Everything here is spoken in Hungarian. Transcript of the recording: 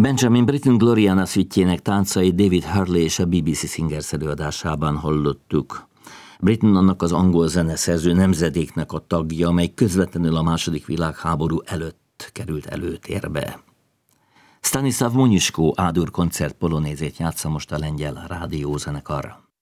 Benjamin Britten Gloriana szüttjének táncait David Hurley és a BBC Singers előadásában hallottuk. Britten annak az angol zeneszerző nemzedéknek a tagja, amely közvetlenül a II. Világháború előtt került előtérbe. Stanislav Moniuszko A-dur koncert polonézét játsza most a lengyel rádiózenekar.